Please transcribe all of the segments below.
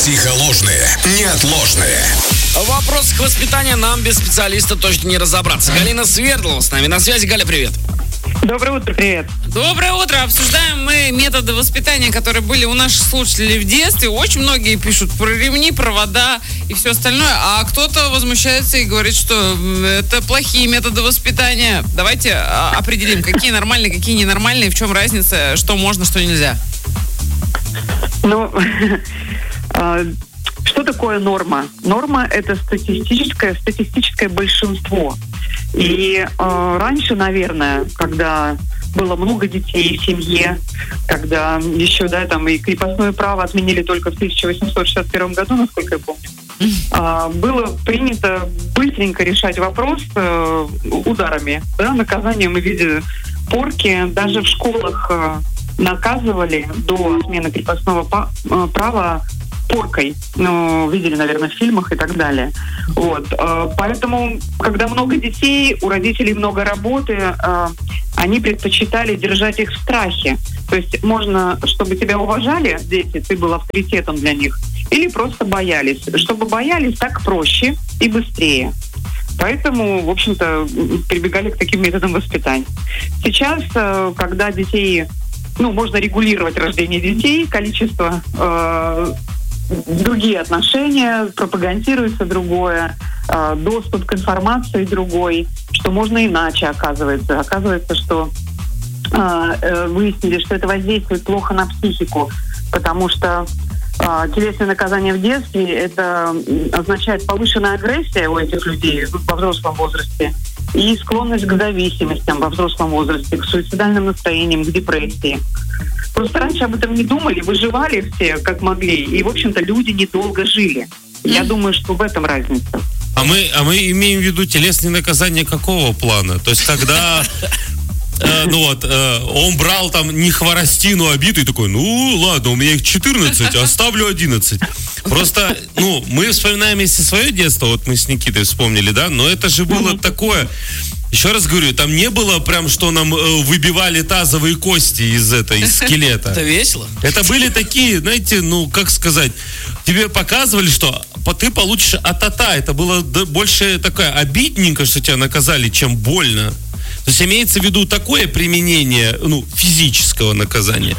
Психоложные, неотложные. Вопрос к воспитанию нам без специалиста точно не разобраться. Галина Свердлова с нами на связи. Галя, привет. Доброе утро, привет. Доброе утро. Обсуждаем мы методы воспитания, которые были у наших слушателей в детстве. Очень многие пишут про ремни, провода и все остальное. А кто-то возмущается и говорит, что это плохие методы воспитания. Давайте определим, какие нормальные, какие ненормальные, в чем разница, что можно, что нельзя. Ну, что такое норма? Норма – это статистическое большинство. И раньше, наверное, когда было много детей в семье, когда еще, и крепостное право отменили только в 1861 году, насколько я помню, было принято быстренько решать вопрос ударами, наказанием в виде порки. Даже в школах наказывали до отмены крепостного права поркой. Видели, наверное, в фильмах и так далее. Поэтому, когда много детей, у родителей много работы, они предпочитали держать их в страхе. То есть можно, чтобы тебя уважали, дети, ты был авторитетом для них, или просто боялись. Чтобы боялись, так проще и быстрее. Поэтому, в общем-то, прибегали к таким методам воспитания. Сейчас, когда детей... можно регулировать рождение детей, количество, другие отношения, пропагандируется другое, доступ к информации другой, что можно иначе, оказывается. Оказывается, что выяснили, что это воздействует плохо на психику, потому что телесное наказание в детстве, это означает повышенная агрессия у этих людей во взрослом возрасте и склонность к зависимостям во взрослом возрасте, к суицидальным настроениям, к депрессии. Просто раньше об этом не думали, выживали все как могли, и, в общем-то, люди недолго жили. Я думаю, что в этом разница. А мы имеем в виду телесные наказания какого плана? То есть, когда... он брал там не хворостину обиду и такой, ладно, у меня их 14, оставлю 11. Просто, мы вспоминаем, если свое детство, мы с Никитой вспомнили, да, но это же было такое, еще раз говорю, там не было прям, что нам выбивали тазовые кости из скелета. Это весело. Это были такие, знаете, как сказать, тебе показывали, что ты получишь а-та-та. Это было больше такое обидненько, что тебя наказали, чем больно. То есть имеется в виду такое применение, физического наказания?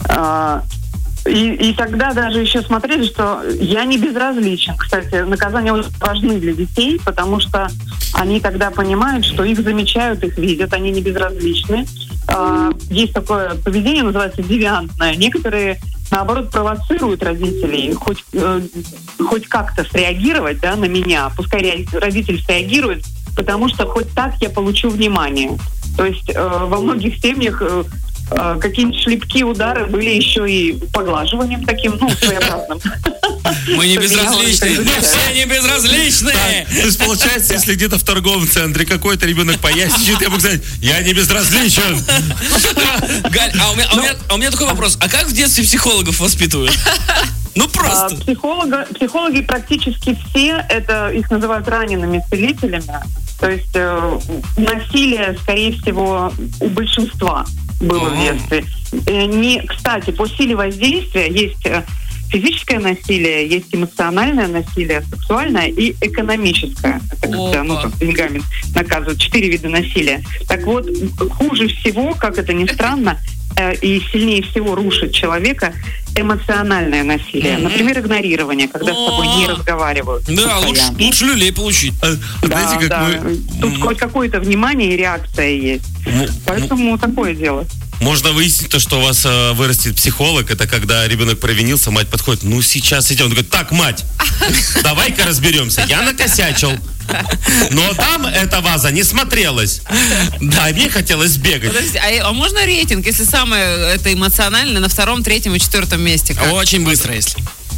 И тогда даже еще смотрели, что я не безразличен. Кстати, наказания очень важны для детей, потому что они тогда понимают, что их замечают, их видят, они не безразличны. Есть такое поведение, называется девиантное. Некоторые, наоборот, провоцируют родителей хоть как-то среагировать на меня. Пускай родитель среагирует, потому что хоть так я получу внимание. То есть во многих семьях какие-нибудь шлепки, удары были еще и поглаживанием таким, своеобразным. Мы не безразличны. Мы все не безразличны. То есть, получается, если где-то в торговом центре какой-то ребенок поясничает, я могу сказать, я не безразличен. Галь, а у меня такой вопрос. А как в детстве психологов воспитывают? Просто. Психологи практически все, их называют ранеными целителями. То есть насилие, скорее всего, у большинства было в детстве. Кстати, по силе воздействия есть физическое насилие, есть эмоциональное насилие, сексуальное и экономическое. Это когда деньгами наказывают. 4 вида насилия. Так вот, хуже всего, как это ни странно, и сильнее всего рушит человека эмоциональное насилие. Например, игнорирование, когда с тобой не разговаривают. Да, лучше люлей получить. Тут хоть какое-то внимание и реакция есть. Поэтому такое дело. Можно выяснить то, что у вас вырастет психолог. Это когда ребенок провинился, мать подходит, сейчас идем. Он говорит, так, мать, давай-ка разберемся. Я накосячил. Но там эта ваза не смотрелась. Да, мне хотелось бегать. Подождите, а можно рейтинг, если самое это эмоциональное, на 2-м, 3-м и 4-м месте? Очень быстро, если.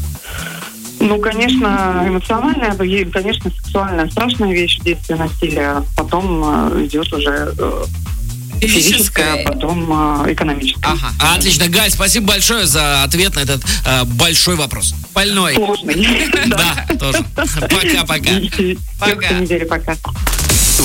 Конечно, эмоциональное, конечно, сексуальная страшная вещь в детстве, насилие. Потом идет уже физическое, а потом экономическое. Ага. Отлично. Галь, спасибо большое за ответ на этот большой вопрос. Больной. Сложный. Да, тоже. Пока-пока. Пока. Пока.